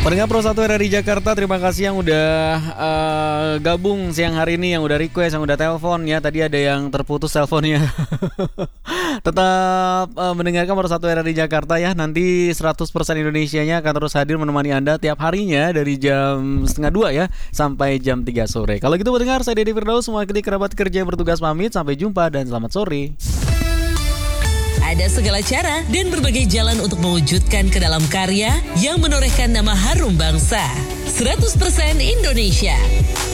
Pendengar Pro 1 RRI Jakarta, terima kasih yang udah gabung siang hari ini, yang udah request, yang udah telepon ya. Tadi ada yang terputus teleponnya. Tetap mendengarkan Pro 1 RRI Jakarta ya. Nanti 100% Indonesianya akan terus hadir menemani Anda tiap harinya dari jam 1:30 ya sampai jam 3 sore. Kalau gitu pendengar, saya Deddy Firdaus, mewakili kerabat kerja yang bertugas pamit. Sampai jumpa dan selamat sore. Ada segala cara dan berbagai jalan untuk mewujudkan ke dalam karya yang menorehkan nama harum bangsa. 100% Indonesia.